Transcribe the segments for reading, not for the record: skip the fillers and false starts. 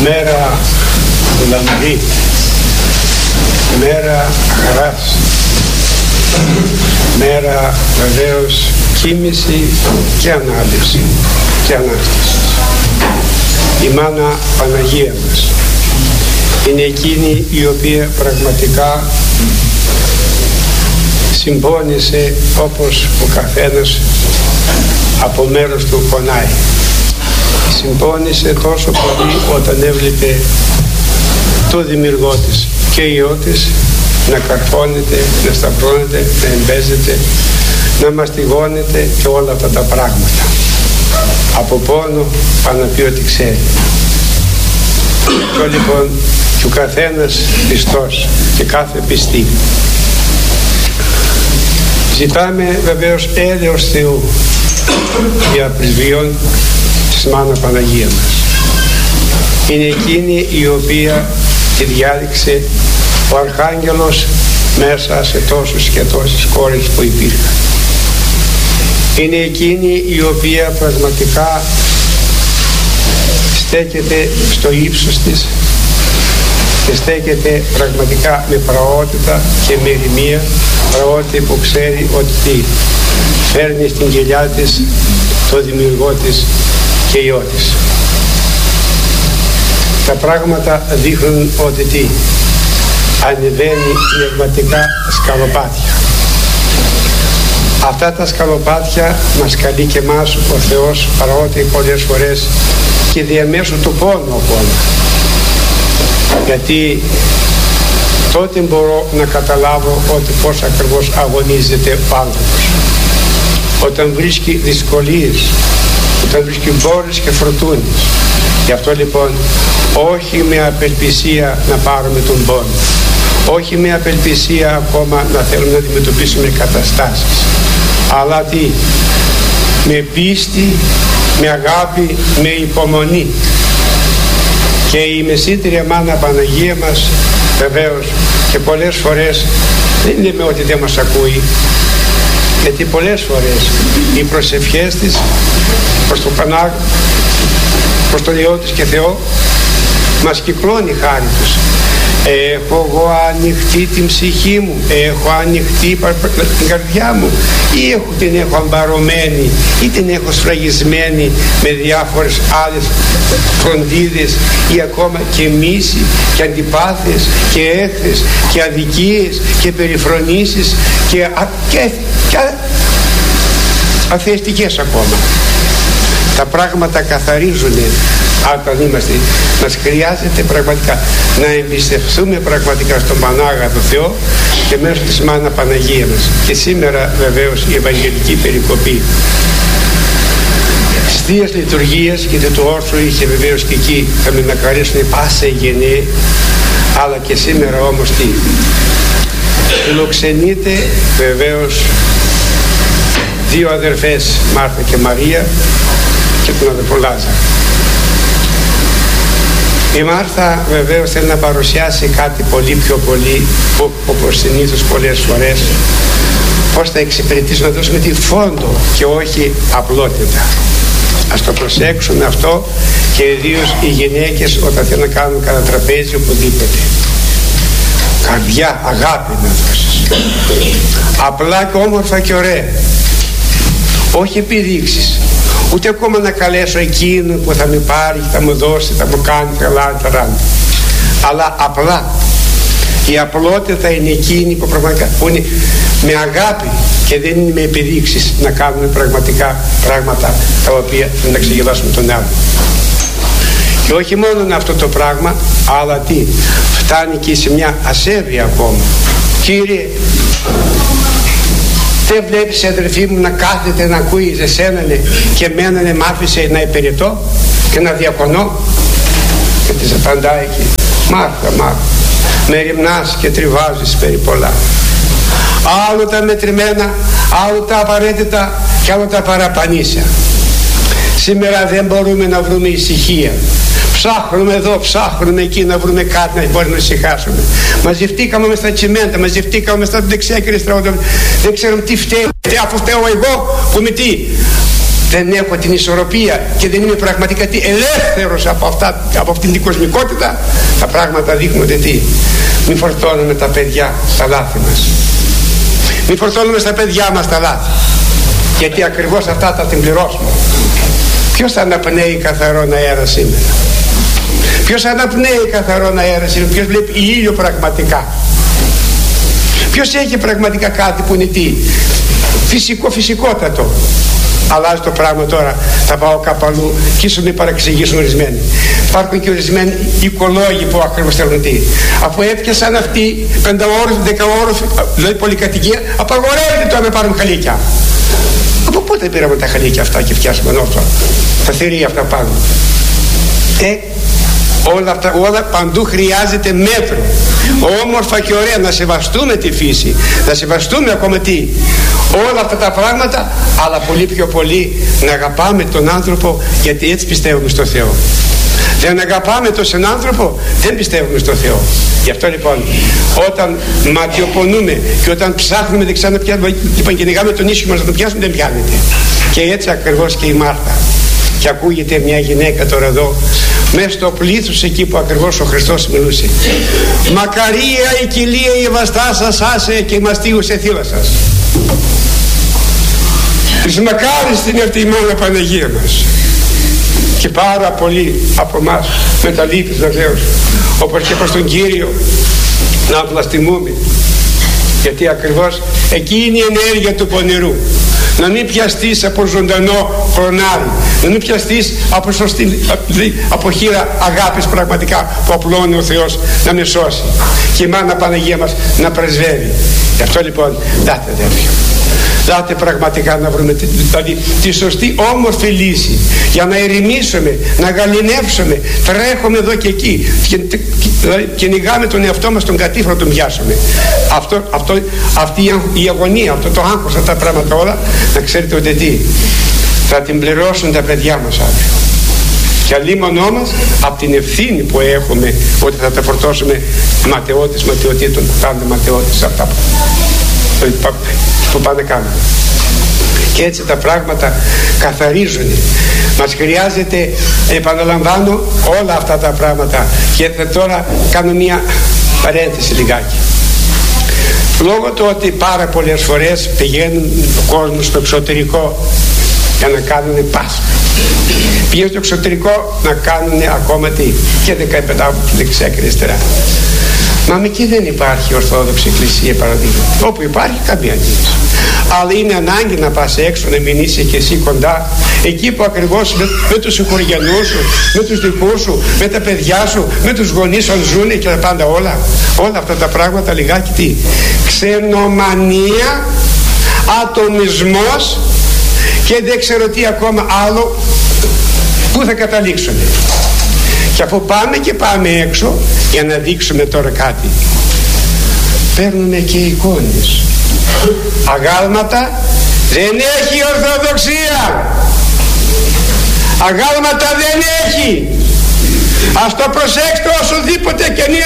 μέρα λαμπρή, μέρα χαράς, μέρα βεβαίως κοίμηση και ανάλυση και Ανάσταση. Η Μάνα Παναγία μας είναι εκείνη η οποία πραγματικά συμπόνισε, όπως ο καθένας από μέρος του πονάει. Συμπόνισε τόσο πολύ όταν έβλεπε το δημιουργό της και ιό της να καρφώνεται, να σταυρώνεται, να εμπέζεται, να μαστιγώνεται και όλα αυτά τα πράγματα. Από πόνο πάνω να πει ότι ξέρει. Και λοιπόν και ο καθένας πιστός και κάθε πιστή. Ζητάμε βεβαίως έλεος Θεού για πρεσβειών της Μάνα Παναγία μας. Είναι εκείνη η οποία τη διάδειξε ο Αρχάγγελος μέσα σε τόσους και τόσες κόρες που υπήρχαν. Είναι εκείνη η οποία πραγματικά στέκεται στο ύψος της και στέκεται πραγματικά με πραότητα και με ερημία, πραότητα που ξέρει ότι φέρνει στην κοιλιά της το δημιουργό της και ιό της. Τα πράγματα δείχνουν ότι τι ανεβαίνει πνευματικά σκαλοπάτια. Αυτά τα σκαλοπάτια μας καλεί και εμάς ο Θεός παρότι πολλές φορές και διαμέσου του πόνου ακόμα. Γιατί τότε μπορώ να καταλάβω ότι πώς ακριβώς αγωνίζεται ο άνθρωπος. Όταν βρίσκει δυσκολίες, όταν βρίσκει μπόρες και φροντούνες. Γι' αυτό λοιπόν όχι με απελπισία να πάρουμε τον πόνο. Όχι με απελπισία ακόμα να θέλουμε να αντιμετωπίσουμε καταστάσεις. Αλλά τι, με πίστη, με αγάπη, με υπομονή. Και η μεσήτρια Μάνα Παναγία μας βεβαίως και πολλές φορές δεν λέμε ότι δεν μας ακούει, γιατί πολλές φορές οι προσευχές της προς το Πανάγιο, προς τον Υιό της και Θεό μας κυκλώνει χάρη τους. Έχω εγώ ανοιχτή την ψυχή μου, έχω ανοιχτή την καρδιά μου ή την έχω αμπαρωμένη ή την έχω σφραγισμένη με διάφορες άλλες φροντίδες ή ακόμα και μίση και αντιπάθειες και έχθες και αδικίες και περιφρονήσεις και αθεαστικές ακόμα. Τα πράγματα καθαρίζουν όταν είμαστε. Μας χρειάζεται πραγματικά να εμπιστευτούμε πραγματικά στον Πανάγαθο Θεό και μέσω της Μάνα Παναγία μας. Και σήμερα βεβαίως η Ευαγγελική Περικοπή στις Θείας Λειτουργίας, γιατί το όρθρο είχε βεβαίως και εκεί θα με μακαρίσουν πάσα η γενναία, αλλά και σήμερα όμως τι φιλοξενείται βεβαίως δύο αδερφές, Μάρθα και Μαρία, και τον αδερφό Λάζαρο. Η Μάρθα βεβαίως θέλει να παρουσιάσει κάτι πολύ πιο πολύ, όπως συνήθως πολλές φορές, πώς θα εξυπηρετήσουμε, να δώσουμε τη φόντο και όχι απλότητα. Ας το προσέξουμε αυτό, και ιδίως οι γυναίκες όταν θέλουν να κάνουν κανένα τραπέζι οπουδήποτε. Καρδιά, αγάπη να δώσεις. Απλά και όμορφα και ωραία. Όχι επιδείξεις. Ούτε ακόμα να καλέσω εκείνον που θα με πάρει, θα μου δώσει, θα μου κάνει καλά. Αλλά απλά. Η απλότητα είναι εκείνη που πραγματικά που είναι με αγάπη και δεν είναι με επιδείξεις να κάνουμε πραγματικά πράγματα τα οποία να ξεγελάσουμε τον άλλο. Και όχι μόνο αυτό το πράγμα, αλλά τι, φτάνει και σε μια ασέβεια ακόμα. Κύριε, δεν βλέπεις αδερφή μου να κάθεται να ακούει εσένα και εμένα μ' άφησε να υπηρετώ και να διακονώ? Και της απαντάει εκεί, Μάρθα, με ρημνάς και τριβάζεις περί πολλά. Άλλο τα μετρημένα, άλλο τα απαραίτητα και άλλο τα παραπανήσια. Σήμερα δεν μπορούμε να βρούμε ησυχία. Ψάχνουμε εδώ, ψάχνουμε εκεί να βρούμε κάτι να μπορούμε να ησυχάσουμε. Μαζευτήκαμε μες στα τσιμέντα, μαζευτήκαμε μες στα δεξιά και αριστερά. Δεν ξέρουμε τι φταίει. Αφού φταίω εγώ που με τι δεν έχω την ισορροπία και δεν είμαι πραγματικά ελεύθερος από αυτήν την κοσμικότητα, τα πράγματα δείχνονται τι? Μην φορτώνουμε τα παιδιά στα λάθη μας. Μην φορτώνουμε στα παιδιά μας τα λάθη, γιατί ακριβώς αυτά θα την πληρώσουμε. Ποιος αναπνέει καθαρόν αέρα σήμερα? Ποιος αναπνέει καθαρόν αέρα σήμερα? Ποιος βλέπει ήλιο πραγματικά? Ποιος έχει πραγματικά κάτι που είναι τι? Φυσικότατο. Αλλάζει το πράγμα τώρα. Θα πάω κάπου αλλού και ίσως με παραξηγήσουν ορισμένοι. Υπάρχουν και ορισμένοι οικολόγοι που ακριβώς θέλουν τι? Αφού έφτιασαν αυτοί 5όροφοι, 10όροφοι, δηλαδή πολυκατοικία, απαγορεύεται τώρα να πάρουμε χαλίκια. Από πότε πήραμε τα χαλίκια αυτά και φτιάσαμε νότο? Τα θηρία αυτά πάνω. Όλα παντού χρειάζεται μέτρο. Όμορφα και ωραία να σεβαστούμε τη φύση, να σεβαστούμε ακόμα τι? Όλα αυτά τα πράγματα, αλλά πολύ πιο πολύ να αγαπάμε τον άνθρωπο, γιατί έτσι πιστεύουμε στο Θεό. Δεν αγαπάμε τον άνθρωπο, δεν πιστεύουμε στο Θεό. Γι' αυτό λοιπόν, όταν ματιοπονούμε και όταν ψάχνουμε δεξιά να πιάσουμε, λοιπόν, κυνηγάμε τον ίσιο μας να τον πιάσουμε, δεν πιάνεται. Και έτσι ακριβώς και η Μάρθα. Και ακούγεται μια γυναίκα τώρα εδώ, μέσα στο πλήθος εκεί που ακριβώς ο Χριστός μιλούσε. Μακαρία η κοιλία η ευαστά σας άσε και η μαστίγου σε θύλα σας. Εις μακάριστην είναι αυτή η μάνα Παναγία μας. Και πάρα πολλοί από εμάς με τα λύπης βεβαίως, όπως και προς τον Κύριο, να βλαστημούμε, γιατί ακριβώς εκεί είναι η ενέργεια του πονηρού. Να μην πιαστείς από ζωντανό χρονάρι, να μην πιαστείς από χείρα αγάπης πραγματικά που απλώνει ο Θεός να με σώσει και η μάνα Παναγία μας να πρεσβεύει. Γι' αυτό λοιπόν δάτε αδέρφια, δάτε πραγματικά να βρούμε δηλαδή τη σωστή όμορφη λύση για να ερημίσουμε, να γαληνεύσουμε. Τρέχουμε εδώ και εκεί δηλαδή κυνηγάμε τον εαυτό μας τον κατήφρο να τον πιάσουμε. Αυτή η αγωνία, αυτό το άγχος, αυτά τα πράγματα όλα, να ξέρετε ότι τι? Θα την πληρώσουν τα παιδιά μας αύριο. Και αλίμονό μας από την ευθύνη που έχουμε ότι θα τα φορτώσουμε ματαιότητων που κάνουν ματαιότητες αυτά που πάνε κάνουν. Και έτσι τα πράγματα καθαρίζουν. Μας χρειάζεται, επαναλαμβάνω, όλα αυτά τα πράγματα. Και θα τώρα κάνω μια παρένθεση λιγάκι. Λόγω του ότι πάρα πολλές φορές πηγαίνουν ο κόσμος στο εξωτερικό για να κάνουν Πάσχα. Πήγαινε στο εξωτερικό να κάνουν ακόμα τι? Και 15 δεξιά και αριστερά. Μα εκεί δεν υπάρχει Ορθόδοξη Εκκλησία παραδείγματι. Όπου υπάρχει καμία αντίρρηση. Αλλά είναι ανάγκη να πας έξω, να μην είσαι και εσύ κοντά. Εκεί που ακριβώς με τους συγχωριανούς σου, με τους δικούς σου, με τα παιδιά σου, με τους γονείς σου ζουνε και τα πάντα όλα. Όλα αυτά τα πράγματα λιγάκι τι? Ξενομανία, ατομισμός και δεν ξέρω τι ακόμα άλλο που θα καταλήξουμε. Και αφού πάμε έξω για να δείξουμε τώρα κάτι, παίρνουμε και εικόνες. Αγάλματα δεν έχει Ορθοδοξία. Αγάλματα δεν έχει. Ας το προσέξτε όσοδήποτε και είναι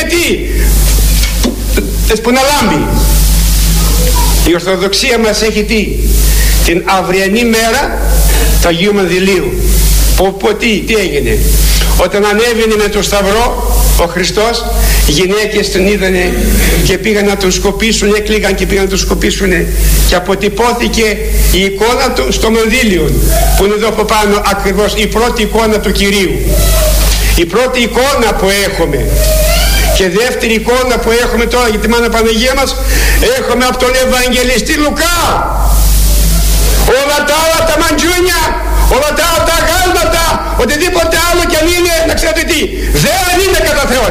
τι? Που να λάμπει. Η Ορθοδοξία μας έχει τι? Την αυριανή μέρα του Αγίου Μανδυλίου. Τι έγινε? Όταν ανέβαινε με το Σταυρό ο Χριστός, οι γυναίκες τον είδανε και πήγαν να τον σκοπίσουν, έκλειγαν και πήγαν να τον σκοπίσουν και αποτυπώθηκε η εικόνα του στο μανδύλιο που είναι εδώ από πάνω ακριβώς η πρώτη εικόνα του Κυρίου. Η πρώτη εικόνα που έχουμε. Και δεύτερη εικόνα που έχουμε τώρα για τη Μάνα Παναγία μας έχουμε από τον Ευαγγελιστή Λουκά. Όλα τα άλλα τα μαντζούνια, όλα τα άλλα τα αγάλματα, οτιδήποτε άλλο κι αν είναι, να ξέρετε τι, δεν είναι κατά Θεόν.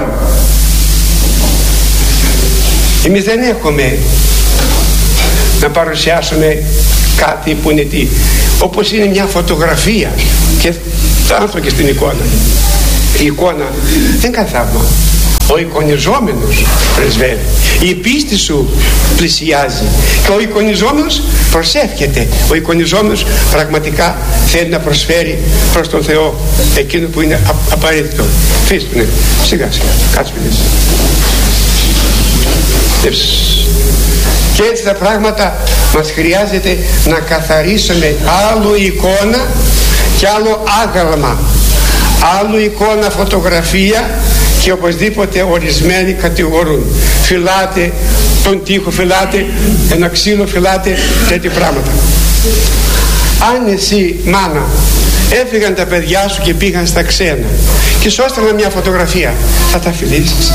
Εμείς δεν έχουμε να παρουσιάσουμε κάτι που είναι τι, όπως είναι μια φωτογραφία και θα έρθω και στην εικόνα. Η εικόνα δεν κάνει θαύμα. Ο εικονιζόμενος πρεσβεύει. Η πίστη σου πλησιάζει και ο εικονιζόμενος προσεύχεται. Ο εικονιζόμενος πραγματικά θέλει να προσφέρει προς τον Θεό εκείνο που είναι απαραίτητο. Φύστουνε, σιγά σιγά, κάτσε παιδί. Και έτσι τα πράγματα μας χρειάζεται να καθαρίσουμε άλλο εικόνα και άλλο άγαλμα, άλλο εικόνα φωτογραφία, και οπωσδήποτε ορισμένοι κατηγορούν, φυλάτε τον τοίχο, φυλάτε ένα ξύλο, φυλάτε τέτοια πράγματα. Αν εσύ, μάνα, έφυγαν τα παιδιά σου και πήγαν στα ξένα και σου έστελνα μια φωτογραφία, θα τα φιλήσεις?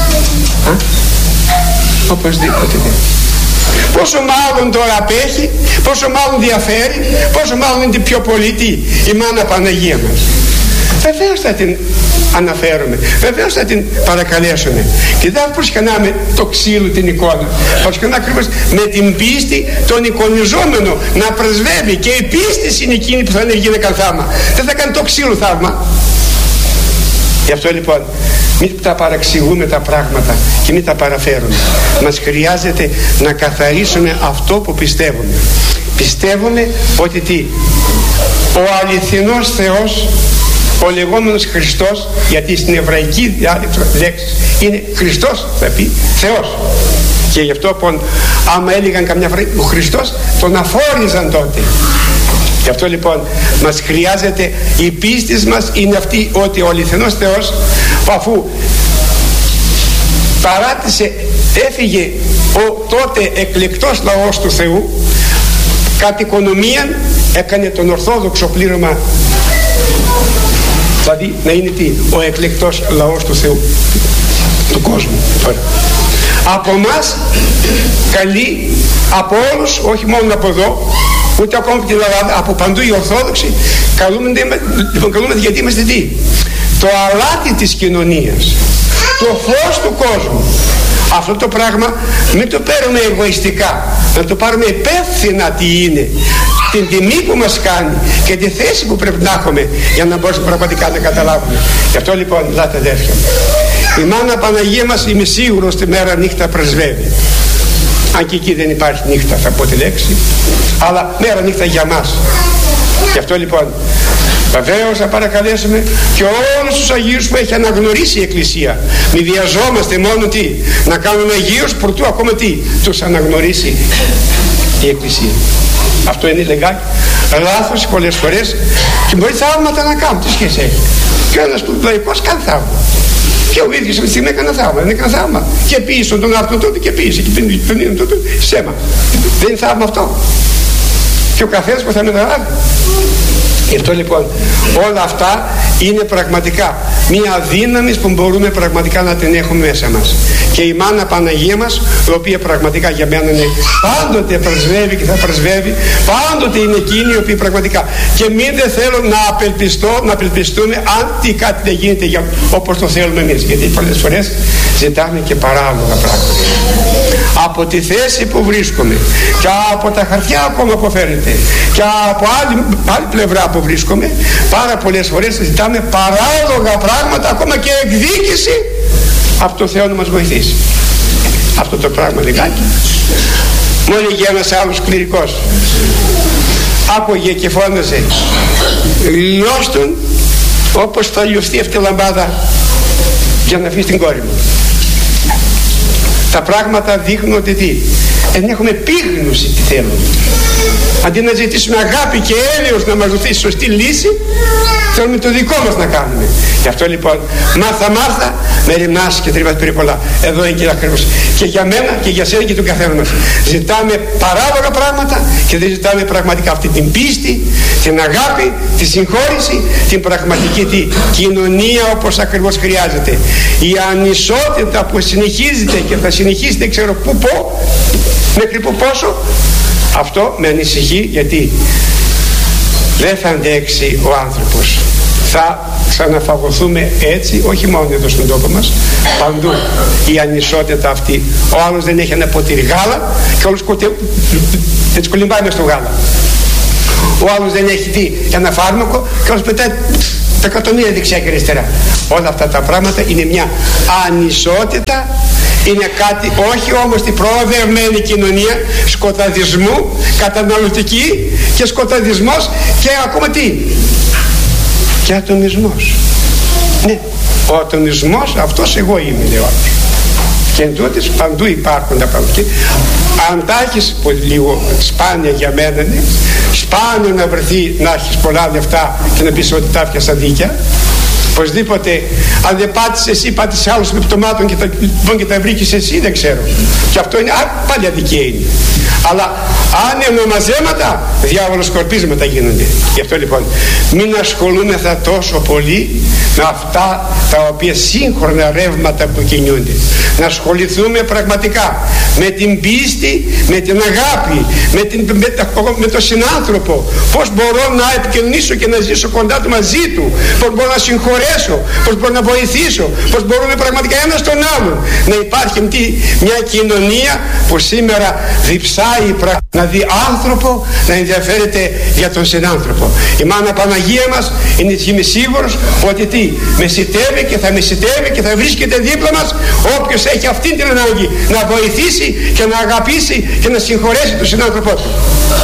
Οπωσδήποτε δεν. Πόσο μάλλον τώρα απέχει, πόσο μάλλον διαφέρει, πόσο μάλλον είναι πιο πολύτη η μάνα Παναγία μας. Βεβαίως θα την αναφέρουμε, βεβαίως θα την παρακαλέσουμε, και δεν θα προσκυνάμε το ξύλο την εικόνα, προσκυνάμε ακριβώς με την πίστη τον εικονιζόμενο να πρεσβεύει, και η πίστη είναι εκείνη που θα είναι γυναίκα θαύμα, δεν θα κάνει το ξύλο θαύμα. Γι' αυτό λοιπόν μην τα παραξηγούμε τα πράγματα και μην τα παραφέρουμε. Μας χρειάζεται να καθαρίσουμε αυτό που πιστεύουμε. Πιστεύουμε ότι τι? Ο αληθινός Θεός, ο λεγόμενος Χριστός, γιατί στην εβραϊκή λέξη είναι Χριστός, θα πει Θεός, και γι' αυτό άμα έλεγαν καμιά φορά ο Χριστός, τον αφόριζαν τότε. Γι' αυτό λοιπόν μας χρειάζεται, η πίστη μας είναι αυτή ότι ο αληθινός Θεός, αφού παράτησε, έφυγε ο τότε εκλεκτός λαός του Θεού, κατ' οικονομίαν έκανε τον ορθόδοξο πλήρωμα, δηλαδή να είναι τι? Ο εκλεκτός λαός του Θεού, του κόσμου. Τώρα, από μας καλεί, από όλους, όχι μόνο από εδώ, ούτε ακόμα από την Ελλάδα, από παντού οι Ορθόδοξοι καλούμε, γιατί είμαστε τι? Το αλάτι της κοινωνίας, το φως του κόσμου. Αυτό το πράγμα μην το παίρνουμε εγωιστικά, να το πάρουμε υπεύθυνα τι είναι, την τιμή που μας κάνει και τη θέση που πρέπει να έχουμε για να μπορούμε πραγματικά να καταλάβουμε. Γι' αυτό λοιπόν, λάτε αδέρφια, η μάνα Παναγία μας, είμαι σίγουρος, τη μέρα νύχτα πρεσβεύει. Αν και εκεί δεν υπάρχει νύχτα, θα πω τη λέξη, αλλά μέρα νύχτα για μας. Γι' αυτό λοιπόν βεβαίως θα παρακαλέσουμε και όλους τους Αγίους που έχει αναγνωρίσει η Εκκλησία. Μη βιαζόμαστε μόνο τι? Να κάνουμε Αγίους προτού ακόμα τι? Τους αναγνωρίσει η Εκκλησία. Αυτό είναι λεγάκι λάθος πολλές φορές, και μπορεί θαύματα να κάνουν. Τι σχέση έχει? Και ο ένας του λαϊκός κάνει θαύμα, και ο ίδιος αυτή τη στιγμή έκανε θαύμα, δεν έκανε θαύμα, και ποιήσε τον άρθρο τότε και ποιήσε και πενήνει τότε σέμα. Δεν είναι θαύμα αυτό? Και ο καθένας που θα μεταλάβει. Γι' αυτό λοιπόν όλα αυτά είναι πραγματικά μία δύναμη που μπορούμε πραγματικά να την έχουμε μέσα μας. Και η μάνα Παναγία μας, η οποία πραγματικά για μένα είναι πάντοτε πρεσβεύει και θα πρεσβεύει, πάντοτε είναι εκείνη η οποία πραγματικά, και μην δεν θέλω να απελπιστούμε αν κάτι δεν γίνεται όπως το θέλουμε εμείς, γιατί πολλές φορές ζητάμε και παράλογα πράγματα. Από τη θέση που βρίσκομαι και από τα χαρτιά ακόμα που φέρνετε και από άλλη πλευρά που βρίσκομαι, πάρα πολλές φορές ζητάμε παράλογα πράγματα, ακόμα και εκδίκηση από το Θεό να μας βοηθήσει. Αυτό το πράγμα λιγάκι μου έλεγε ένας άλλος κληρικός, άκουγε και φώναζε, λιώστον όπως θα λιωστεί αυτή η λαμπάδα για να αφήσει την κόρη μου. Τα πράγματα δείχνουν ότι τι? Δεν έχουμε πείγνωση τι θέλουμε. Αντί να ζητήσουμε αγάπη και έλεος να μας δοθεί σωστή λύση, θέλουμε το δικό μας να κάνουμε. Γι' αυτό λοιπόν μάθα με ρημνάς και τρίβας περί πολλά. Εδώ είναι και ακριβώς και για μένα και για σένα και τον καθένα μας. Ζητάμε παράλογα πράγματα και δεν ζητάμε πραγματικά αυτή την πίστη, την αγάπη, τη συγχώρηση, την πραγματική τι? Κοινωνία όπως ακριβώς χρειάζεται. Η ανισότητα που συνεχίζεται και θα συνεχίσετε, ξέρω πού πω, μέχρι πού πόσο, αυτό με ανησυχεί, γιατί δεν θα αντέξει ο άνθρωπος. Θα ξαναφαγωθούμε έτσι, όχι μόνο εδώ στον τόπο μας, παντού η ανισότητα αυτή. Ο άλλος δεν έχει ένα ποτήρι γάλα και όλους έτσι κολυμπάει μες στο γάλα. Ο άλλος δεν έχει τι? Ένα φάρμακο και όλους πετάει τα εκατομμύρια δεξιά και αριστερά. Όλα αυτά τα πράγματα είναι μια ανισότητα, είναι κάτι, όχι όμως την προοδευμένη κοινωνία σκοταδισμού, καταναλωτική και σκοταδισμός και ακόμα τι? Και ατομισμός. Ναι, ο ατομισμός αυτός εγώ είμαι, λέει ο άλλος. Και εντούτοις παντού υπάρχουν τα πράγματα. Αν τα έχεις λίγο σπάνια, για μένα είναι σπάνιο να βρεθεί να έχεις πολλά λεφτά και να πεις ότι τα έφτιασα δίκαια. Οπωσδήποτε, αν δεν πάτησες εσύ, πάτησε άλλος με πτωμάτων και τα βρήκες εσύ, δεν ξέρω. Και αυτό είναι πάλι αδικία είναι. Αλλά αν είναι μαζέματα, διάβολος σκορπίσματα γίνονται. Γι' αυτό λοιπόν μην ασχολούμεθα τόσο πολύ με αυτά τα οποία σύγχρονα ρεύματα που κινούνται. Να ασχοληθούμε πραγματικά με την πίστη, με την αγάπη, με τον συνάνθρωπο. Πώς μπορώ να επικοινωνήσω και να ζήσω κοντά του, μαζί του. Πώς μπορώ να συγχωρέσω, πώς μπορώ να βοηθήσω, πώς μπορούμε πραγματικά ένας τον άλλον να υπάρχει μια κοινωνία που σήμερα διψάει να δει άνθρωπο να ενδιαφέρεται για τον συνάνθρωπο. Η Μάνα Παναγία μας είμαι σίγουρος ότι τι μεσητεύει και θα μεσητεύει και θα βρίσκεται δίπλα μας όποιος έχει αυτή την ανάγκη να βοηθήσει και να αγαπήσει και να συγχωρέσει τον συνάνθρωπό του.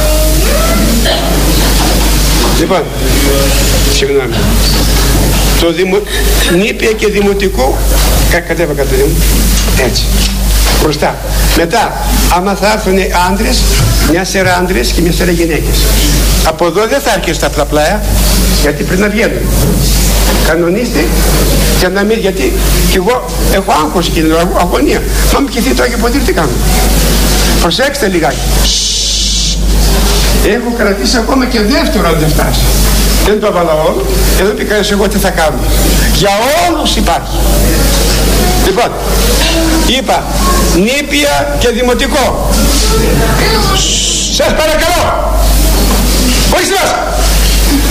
Λοιπόν, συγγνώμη, το νήπια και δημοτικού κατέβα κατά έτσι μπροστά. Μετά άμα θα έρθουν άντρες, μια σειρά άντρες και μια σειρά γυναίκες, από εδώ δεν θα έρχεσαι στα πλαπλάια, γιατί πριν να βγαίνουν κανονίστε για να μην, γιατί και εγώ έχω άγχος και αγωνία. Μα μου κοιθεί το Άγιο Ποντήρ, τι κάνω? Προσέξτε λιγάκι. Έχω κρατήσει ακόμα και δεύτερο αν δεν φτάσει. Δεν το έβαλα όλο. Εδώ πει κανείς εγώ τι θα κάνω. Για όλους υπάρχει. Λοιπόν, είπα νήπια και δημοτικό. Σας παρακαλώ. Ορίστε μας.